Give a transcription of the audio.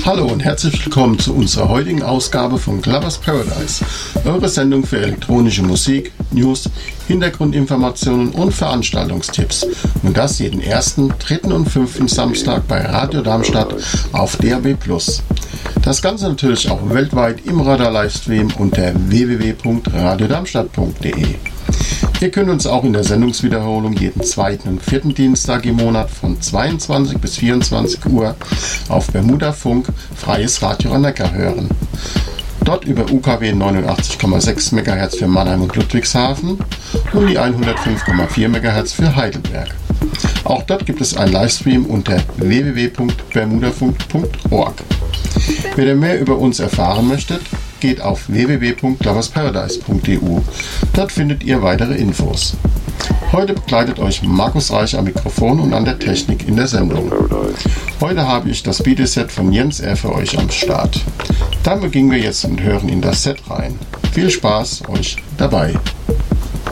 Hallo und herzlich willkommen zu unserer heutigen Ausgabe von Clubbers Paradise, eure Sendung für elektronische Musik, News, Hintergrundinformationen und Veranstaltungstipps. Und das jeden ersten, dritten und fünften Samstag bei Radio Darmstadt auf DAB+. Das Ganze natürlich auch weltweit im Radar-Livestream unter www.radiodarmstadt.de. Ihr könnt uns auch in der Sendungswiederholung jeden zweiten und vierten Dienstag im Monat von 22 bis 24 Uhr auf Bermuda Funk Freies Radio Rhein-Neckar hören. Dort über UKW 89,6 MHz für Mannheim und Ludwigshafen und die 105,4 MHz für Heidelberg. Auch dort gibt es einen Livestream unter www.bermudafunk.org. Wer denn mehr über uns erfahren möchtet, geht auf www.clubbersparadise.eu. Dort findet ihr weitere Infos. Heute begleitet euch Markus Reich am Mikrofon und an der Technik in der Sendung. Heute habe ich das Beat-Set von Jens R. für euch am Start. Dann beginnen wir jetzt und hören in das Set rein. Viel Spaß euch dabei!